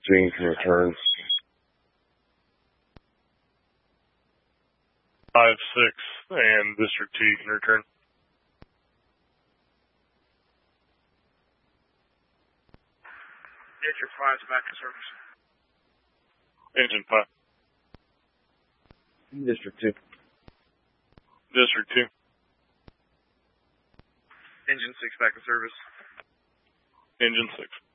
16 can return. 5-6 and District 2 can return. District 5 is back to service. Engine 5. District 2. District 2. Engine 6 back to service. Engine 6.